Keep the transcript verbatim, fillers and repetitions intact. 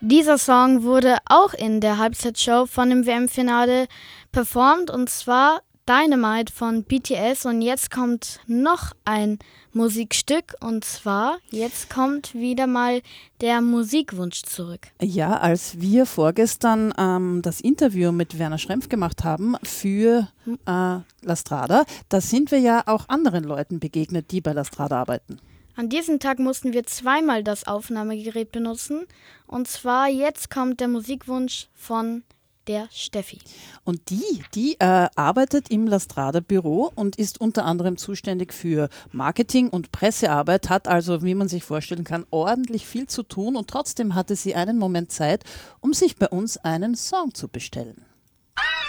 Dieser Song wurde auch in der Halbzeitshow von dem W M-Finale performt, und zwar Dynamite von B T S. Und jetzt kommt noch ein Musikstück, und zwar jetzt kommt wieder mal der Musikwunsch zurück. Ja, als wir vorgestern ähm, das Interview mit Werner Schrempf gemacht haben für äh, La Strada, da sind wir ja auch anderen Leuten begegnet, die bei La Strada arbeiten. An diesem Tag mussten wir zweimal das Aufnahmegerät benutzen, und zwar jetzt kommt der Musikwunsch von der Steffi. Und die, die äh, arbeitet im La Strada Büro und ist unter anderem zuständig für Marketing und Pressearbeit, hat also, wie man sich vorstellen kann, ordentlich viel zu tun, und trotzdem hatte sie einen Moment Zeit, um sich bei uns einen Song zu bestellen.